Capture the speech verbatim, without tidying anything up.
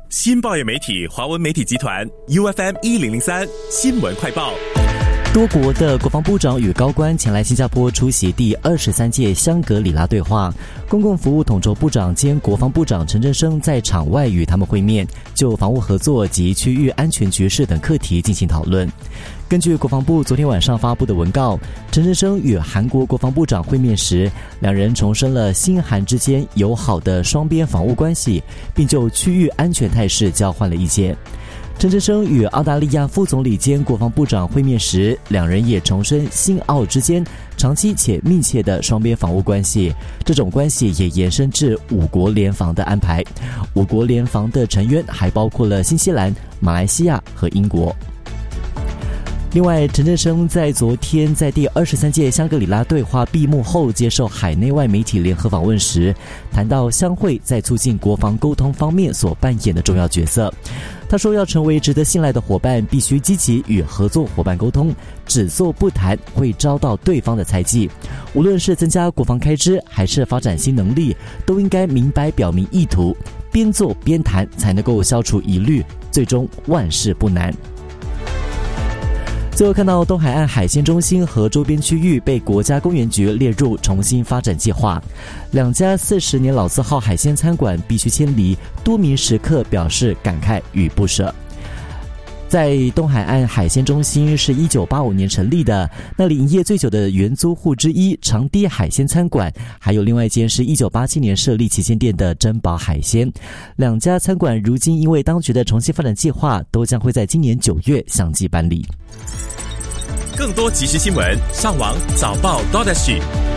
新报业媒体华文媒体集团 U F M 一零零三新闻快报。 多国的国防部长与高官前来新加坡出席第二十三届香格里拉对话。公共服务统筹部长兼国防部长陈振声在场外与他们会面，就防务合作及区域安全局势等课题进行讨论。根据国防部昨天晚上发布的文告，陈振声与韩国国防部长会面时，两人重申了新韩之间友好的双边防务关系，并就区域安全态势交换了意见。陈振声与澳大利亚副总理兼国防部长会面时，两人也重申新澳之间长期且密切的双边防务关系，这种关系也延伸至五国联防的安排。五国联防的成员还包括了新西兰、马来西亚和英国。另外，陈振声在昨天在第二十三届香格里拉对话闭幕后接受海内外媒体联合访问时，谈到香会在促进国防沟通方面所扮演的重要角色。他说，要成为值得信赖的伙伴，必须积极与合作伙伴沟通，只做不谈会遭到对方的猜忌。无论是增加国防开支还是发展新能力，都应该明白表明意图，边做边谈，才能够消除疑虑，最终万事不难。最后看到东海岸海鲜中心和周边区域被国家公园局列入重新发展计划，两家四十年老字号海鲜餐馆必须迁离，多名食客表示感慨与不舍。在东海岸海鲜中心是一九八五年成立的，那里营业最久的原租户之一长堤海鲜餐馆，还有另外一间是一九八七年设立旗舰店的珍宝海鲜。两家餐馆如今因为当局的重新发展计划，都将会在今年九月相继搬离。 更多即时新闻，上网早报 .dot S G。